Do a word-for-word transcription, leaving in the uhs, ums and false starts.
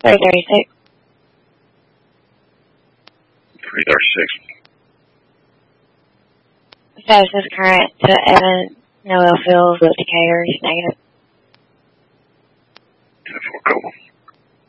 three thirty-six. three thirty-six. Status is current to Evan Noel Fields with Decatur. He's negative. ten four, cool.